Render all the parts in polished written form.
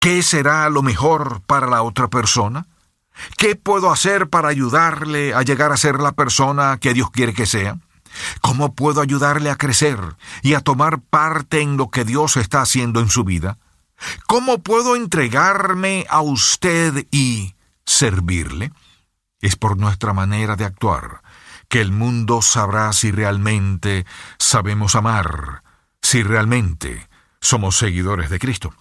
¿Qué será lo mejor para la otra persona? ¿Qué puedo hacer para ayudarle a llegar a ser la persona que Dios quiere que sea? ¿Cómo puedo ayudarle a crecer y a tomar parte en lo que Dios está haciendo en su vida? ¿Cómo puedo entregarme a usted y servirle? Es por nuestra manera de actuar que el mundo sabrá si realmente sabemos amar, si realmente somos seguidores de Cristo.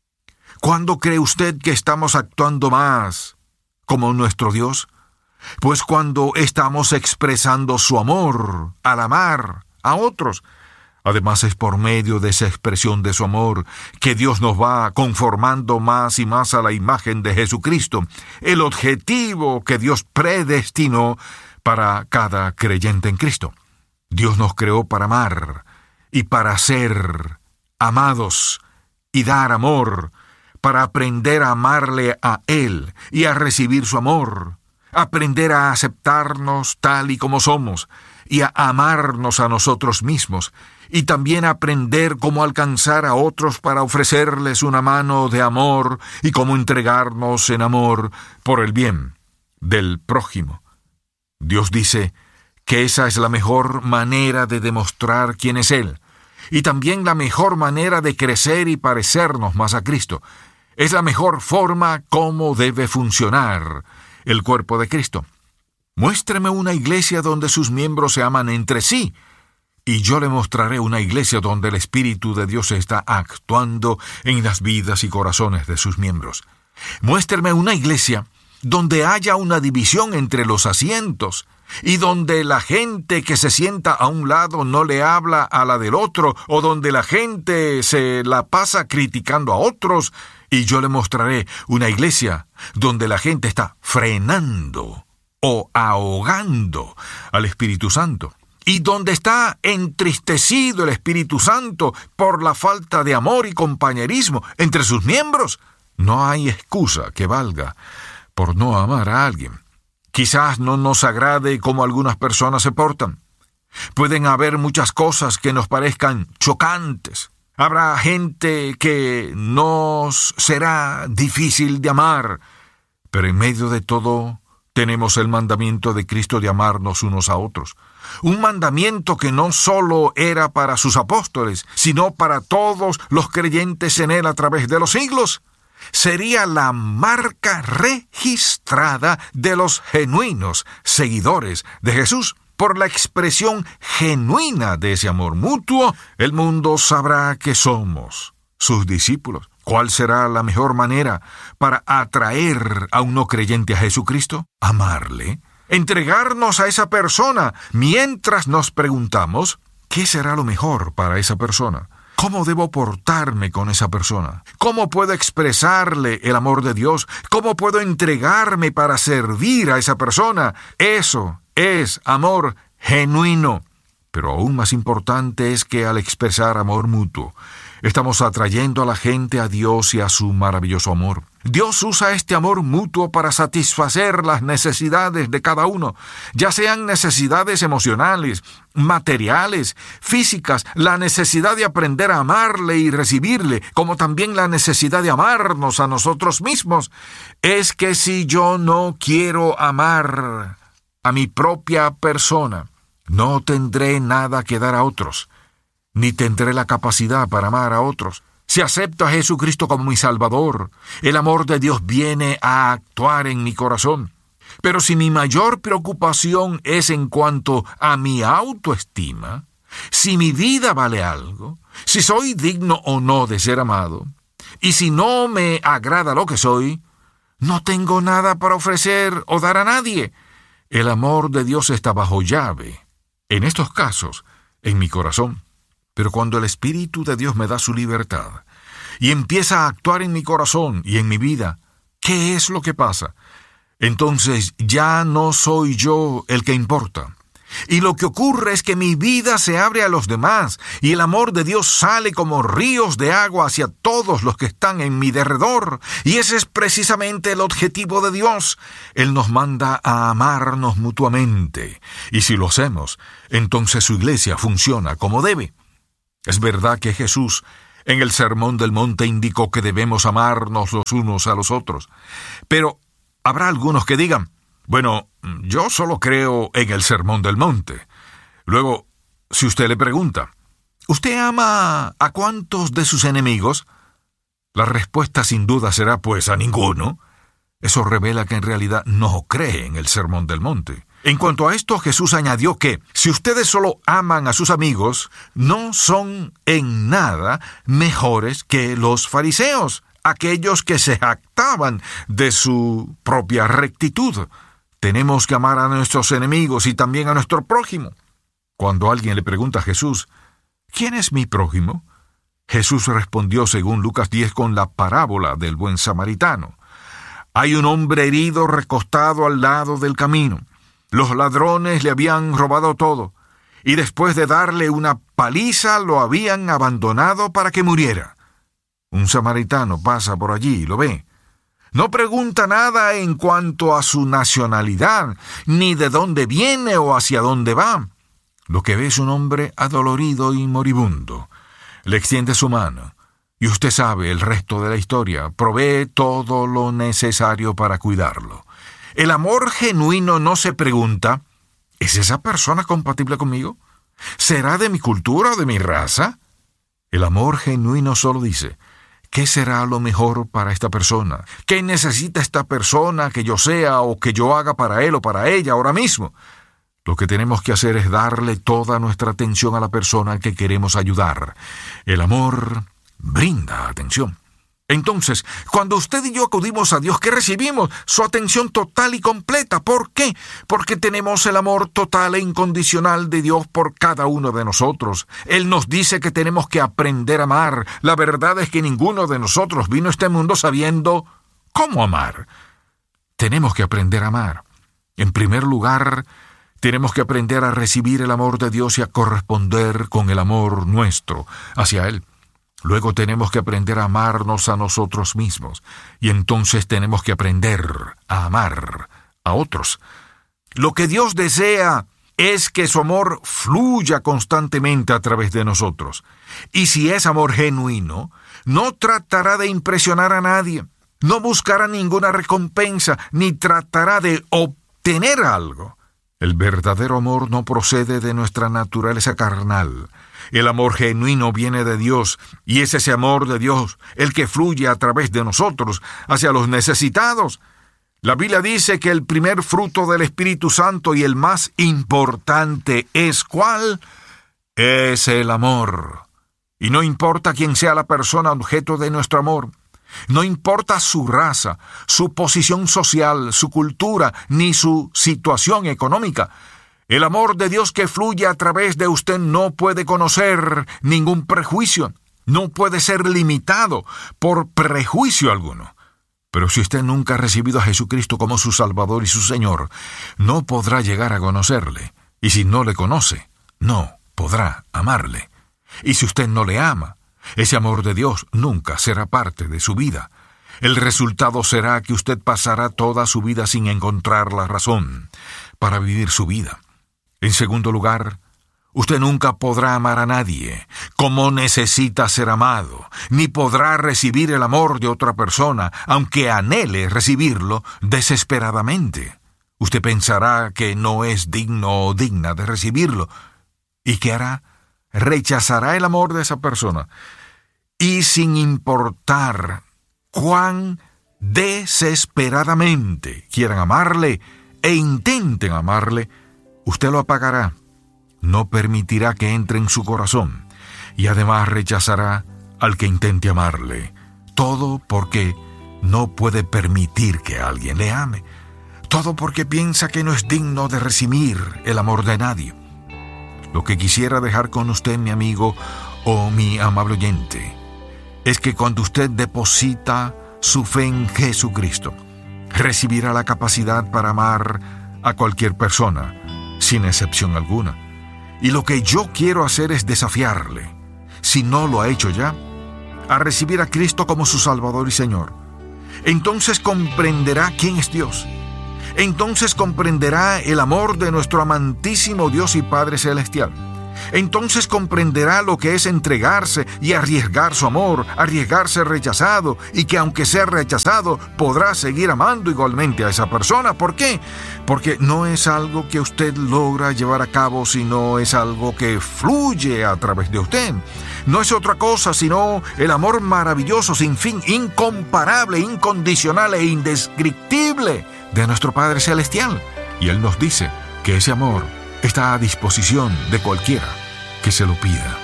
¿Cuándo cree usted que estamos actuando más como nuestro Dios? Pues cuando estamos expresando su amor al amar a otros. Además, es por medio de esa expresión de su amor que Dios nos va conformando más y más a la imagen de Jesucristo, el objetivo que Dios predestinó para cada creyente en Cristo. Dios nos creó para amar y para ser amados y dar amor, para aprender a amarle a Él y a recibir su amor, aprender a aceptarnos tal y como somos y a amarnos a nosotros mismos, y también aprender cómo alcanzar a otros para ofrecerles una mano de amor y cómo entregarnos en amor por el bien del prójimo. Dios dice que esa es la mejor manera de demostrar quién es Él, y también la mejor manera de crecer y parecernos más a Cristo. Es la mejor forma como debe funcionar el cuerpo de Cristo. Muéstreme una iglesia donde sus miembros se aman entre sí, y yo le mostraré una iglesia donde el Espíritu de Dios está actuando en las vidas y corazones de sus miembros. Muéstreme una iglesia donde haya una división entre los asientos, y donde la gente que se sienta a un lado no le habla a la del otro, o donde la gente se la pasa criticando a otros. Y yo le mostraré una iglesia donde la gente está frenando o ahogando al Espíritu Santo, y donde está entristecido el Espíritu Santo por la falta de amor y compañerismo entre sus miembros. No hay excusa que valga por no amar a alguien. Quizás no nos agrade cómo algunas personas se portan. Pueden haber muchas cosas que nos parezcan chocantes. Habrá gente que nos será difícil de amar, pero en medio de todo tenemos el mandamiento de Cristo de amarnos unos a otros. Un mandamiento que no solo era para sus apóstoles, sino para todos los creyentes en Él a través de los siglos. Sería la marca registrada de los genuinos seguidores de Jesús. Por la expresión genuina de ese amor mutuo, el mundo sabrá que somos sus discípulos. ¿Cuál será la mejor manera para atraer a un no creyente a Jesucristo? Amarle, entregarnos a esa persona mientras nos preguntamos, ¿qué será lo mejor para esa persona? ¿Cómo debo portarme con esa persona? ¿Cómo puedo expresarle el amor de Dios? ¿Cómo puedo entregarme para servir a esa persona? Eso es amor genuino. Pero aún más importante es que al expresar amor mutuo, estamos atrayendo a la gente a Dios y a su maravilloso amor. Dios usa este amor mutuo para satisfacer las necesidades de cada uno, ya sean necesidades emocionales, materiales, físicas, la necesidad de aprender a amarle y recibirle, como también la necesidad de amarnos a nosotros mismos. Es que si yo no quiero amar a mi propia persona, no tendré nada que dar a otros, ni tendré la capacidad para amar a otros. Si acepto a Jesucristo como mi Salvador, el amor de Dios viene a actuar en mi corazón. Pero si mi mayor preocupación es en cuanto a mi autoestima, si mi vida vale algo, si soy digno o no de ser amado, y si no me agrada lo que soy, no tengo nada para ofrecer o dar a nadie. El amor de Dios está bajo llave, en estos casos, en mi corazón. Pero cuando el Espíritu de Dios me da su libertad y empieza a actuar en mi corazón y en mi vida, ¿qué es lo que pasa? Entonces ya no soy yo el que importa. Y lo que ocurre es que mi vida se abre a los demás y el amor de Dios sale como ríos de agua hacia todos los que están en mi derredor. Y ese es precisamente el objetivo de Dios. Él nos manda a amarnos mutuamente. Y si lo hacemos, entonces su iglesia funciona como debe. Es verdad que Jesús En el Sermón del Monte indicó que debemos amarnos los unos a los otros. Pero habrá algunos que digan, bueno, yo solo creo en el Sermón del Monte. Luego, si usted le pregunta, ¿usted ama a cuántos de sus enemigos? La respuesta sin duda será, pues, a ninguno. Eso revela que en realidad no cree en el Sermón del Monte. En cuanto a esto, Jesús añadió que, si ustedes solo aman a sus amigos, no son en nada mejores que los fariseos, aquellos que se jactaban de su propia rectitud. Tenemos que amar a nuestros enemigos y también a nuestro prójimo. Cuando alguien le pregunta a Jesús, ¿quién es mi prójimo?, Jesús respondió según Lucas 10 con la parábola del buen samaritano. Hay un hombre herido recostado al lado del camino. Los ladrones le habían robado todo, y después de darle una paliza lo habían abandonado para que muriera. Un samaritano pasa por allí y lo ve. No pregunta nada en cuanto a su nacionalidad, ni de dónde viene o hacia dónde va. Lo que ve es un hombre adolorido y moribundo. Le extiende su mano, y usted sabe el resto de la historia. Provee todo lo necesario para cuidarlo. El amor genuino no se pregunta, ¿es esa persona compatible conmigo? ¿Será de mi cultura o de mi raza? El amor genuino solo dice, ¿qué será lo mejor para esta persona? ¿Qué necesita esta persona que yo sea o que yo haga para él o para ella ahora mismo? Lo que tenemos que hacer es darle toda nuestra atención a la persona que queremos ayudar. El amor brinda atención. Entonces, cuando usted y yo acudimos a Dios, ¿qué recibimos? Su atención total y completa. ¿Por qué? Porque tenemos el amor total e incondicional de Dios por cada uno de nosotros. Él nos dice que tenemos que aprender a amar. La verdad es que ninguno de nosotros vino a este mundo sabiendo cómo amar. Tenemos que aprender a amar. En primer lugar, tenemos que aprender a recibir el amor de Dios y a corresponder con el amor nuestro hacia Él. Luego tenemos que aprender a amarnos a nosotros mismos. Y entonces tenemos que aprender a amar a otros. Lo que Dios desea es que su amor fluya constantemente a través de nosotros. Y si es amor genuino, no tratará de impresionar a nadie. No buscará ninguna recompensa, ni tratará de obtener algo. El verdadero amor no procede de nuestra naturaleza carnal. El amor genuino viene de Dios, y es ese amor de Dios el que fluye a través de nosotros hacia los necesitados. La Biblia dice que el primer fruto del Espíritu Santo y el más importante es ¿cuál? Es el amor. Y no importa quién sea la persona objeto de nuestro amor. No importa su raza, su posición social, su cultura, ni su situación económica. El amor de Dios que fluye a través de usted no puede conocer ningún prejuicio, no puede ser limitado por prejuicio alguno. Pero si usted nunca ha recibido a Jesucristo como su Salvador y su Señor, no podrá llegar a conocerle. Y si no le conoce, no podrá amarle. Y si usted no le ama, ese amor de Dios nunca será parte de su vida. El resultado será que usted pasará toda su vida sin encontrar la razón para vivir su vida. En segundo lugar, usted nunca podrá amar a nadie como necesita ser amado, ni podrá recibir el amor de otra persona, aunque anhele recibirlo desesperadamente. Usted pensará que no es digno o digna de recibirlo. ¿Y qué hará? Rechazará el amor de esa persona. Y sin importar cuán desesperadamente quieran amarle e intenten amarle, usted lo apagará. No permitirá que entre en su corazón. Y además rechazará al que intente amarle. Todo porque no puede permitir que alguien le ame. Todo porque piensa que no es digno de recibir el amor de nadie. Lo que quisiera dejar con usted, mi amigo o mi amable oyente, es que cuando usted deposita su fe en Jesucristo, recibirá la capacidad para amar a cualquier persona, sin excepción alguna. Y lo que yo quiero hacer es desafiarle, si no lo ha hecho ya, a recibir a Cristo como su Salvador y Señor. Entonces comprenderá quién es Dios. Entonces comprenderá el amor de nuestro amantísimo Dios y Padre Celestial. entonces comprenderá lo que es entregarse y arriesgar su amor, arriesgarse rechazado, y que aunque sea rechazado, podrá seguir amando igualmente a esa persona. ¿Por qué? Porque no es algo que usted logra llevar a cabo, sino es algo que fluye a través de usted. No es otra cosa sino el amor maravilloso, sin fin, incomparable, incondicional e indescriptible de nuestro Padre Celestial. Y Él nos dice que ese amor está a disposición de cualquiera que se lo pida.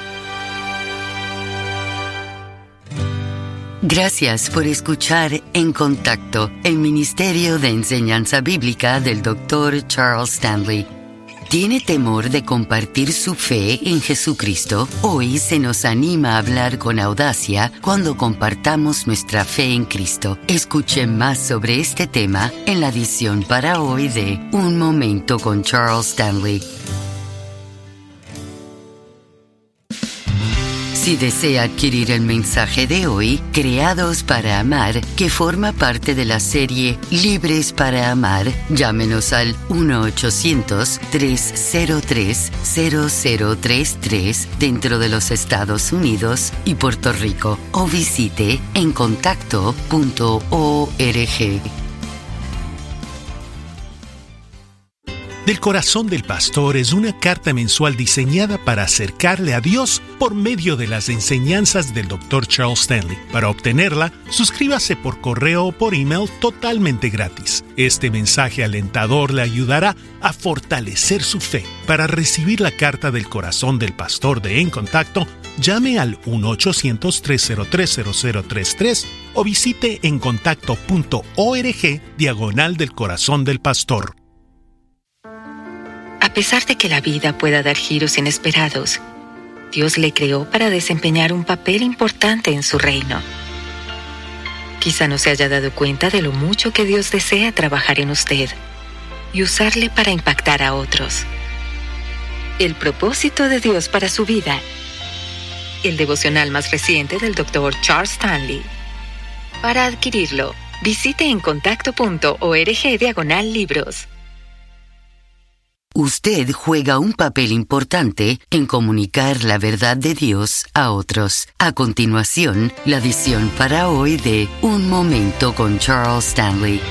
Gracias por escuchar En Contacto, el Ministerio de Enseñanza Bíblica del Dr. Charles Stanley. ¿Tiene temor de compartir su fe en Jesucristo? Hoy se nos anima a hablar con audacia cuando compartamos nuestra fe en Cristo. Escuche más sobre este tema en la edición para hoy de Un Momento con Charles Stanley. Si desea adquirir el mensaje de hoy, Creados para Amar, que forma parte de la serie Libres para Amar, llámenos al 1-800-303-0033 dentro de los Estados Unidos y Puerto Rico, o visite encontacto.org. Del Corazón del Pastor es una carta mensual diseñada para acercarle a Dios por medio de las enseñanzas del Dr. Charles Stanley. Para obtenerla, suscríbase por correo o por email totalmente gratis. Este mensaje alentador le ayudará a fortalecer su fe. Para recibir la carta del Corazón del Pastor de En Contacto, llame al 1-800-303-0033 o visite encontacto.org/del Corazón del Pastor. A pesar de que la vida pueda dar giros inesperados, Dios le creó para desempeñar un papel importante en su reino. Quizá no se haya dado cuenta de lo mucho que Dios desea trabajar en usted y usarle para impactar a otros. El propósito de Dios para su vida. El devocional más reciente del Dr. Charles Stanley. Para adquirirlo, visite encontacto.org/libros. Usted juega un papel importante en comunicar la verdad de Dios a otros. A continuación, la edición para hoy de Un Momento con Charles Stanley.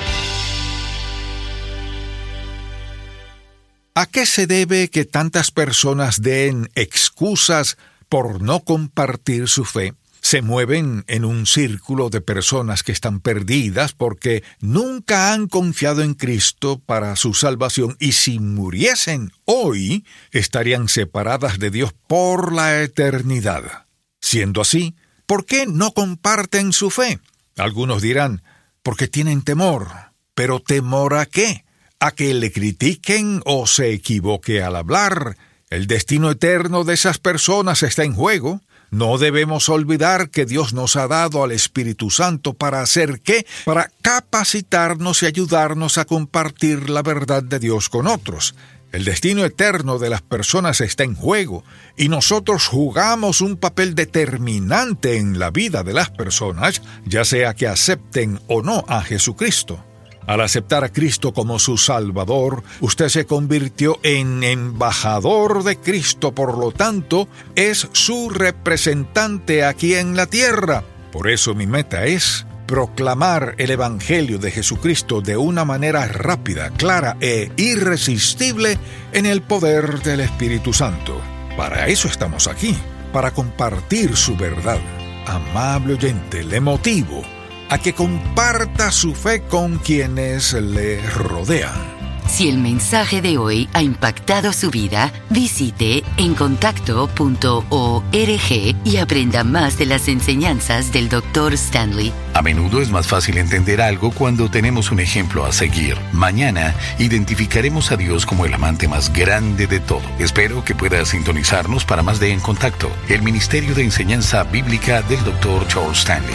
¿A qué se debe que tantas personas den excusas por no compartir su fe? Se mueven en un círculo de personas que están perdidas porque nunca han confiado en Cristo para su salvación, y si muriesen hoy, estarían separadas de Dios por la eternidad. Siendo así, ¿por qué no comparten su fe? Algunos dirán, porque tienen temor. ¿Pero temor a qué? ¿A que le critiquen o se equivoque al hablar? El destino eterno de esas personas está en juego. No debemos olvidar que Dios nos ha dado al Espíritu Santo para hacer ¿qué? Para capacitarnos y ayudarnos a compartir la verdad de Dios con otros. El destino eterno de las personas está en juego y nosotros jugamos un papel determinante en la vida de las personas, ya sea que acepten o no a Jesucristo. Al aceptar a Cristo como su Salvador, usted se convirtió en embajador de Cristo, por lo tanto, es su representante aquí en la tierra. Por eso mi meta es proclamar el Evangelio de Jesucristo de una manera rápida, clara e irresistible en el poder del Espíritu Santo. Para eso estamos aquí, para compartir su verdad. Amable oyente, le motivo a que comparta su fe con quienes le rodean. Si el mensaje de hoy ha impactado su vida, visite encontacto.org y aprenda más de las enseñanzas del Dr. Stanley. A menudo es más fácil entender algo cuando tenemos un ejemplo a seguir. Mañana identificaremos a Dios como el amante más grande de todo. Espero que pueda sintonizarnos para más de En Contacto, el Ministerio de Enseñanza Bíblica del Dr. Charles Stanley.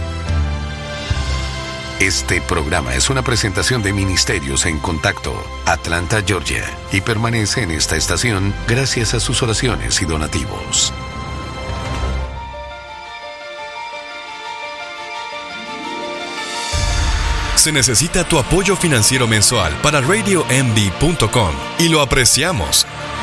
Este programa es una presentación de Ministerios en Contacto, Atlanta, Georgia, y permanece en esta estación gracias a sus oraciones y donativos. Se necesita tu apoyo financiero mensual para RadioMD.com y lo apreciamos.